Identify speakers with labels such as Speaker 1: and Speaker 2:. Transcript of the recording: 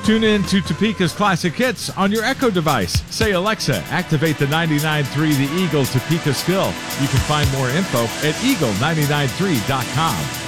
Speaker 1: Tune in to Topeka's Classic Hits on your Echo device. Say, Alexa, activate the 99.3 The Eagle Topeka skill. You can find more info at eagle993.com.